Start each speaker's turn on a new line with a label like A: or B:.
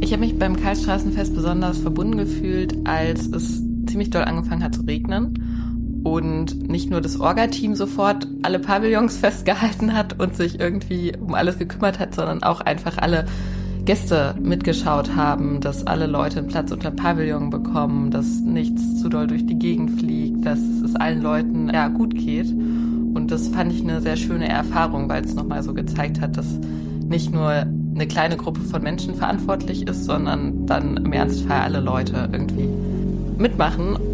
A: Ich habe mich beim Karlsstraßenfest besonders verbunden gefühlt, als es ziemlich doll angefangen hat zu regnen und nicht nur das Orga-Team sofort alle Pavillons festgehalten hat und sich irgendwie um alles gekümmert hat, sondern auch einfach alle Gäste mitgeschaut haben, dass alle Leute einen Platz unter dem Pavillon bekommen, dass nichts zu doll durch die Gegend fliegt, dass es allen Leuten gut geht. Und das fand ich eine sehr schöne Erfahrung, weil es nochmal so gezeigt hat, dass nicht nur eine kleine Gruppe von Menschen verantwortlich ist, sondern dann im Ernstfall alle Leute irgendwie mitmachen.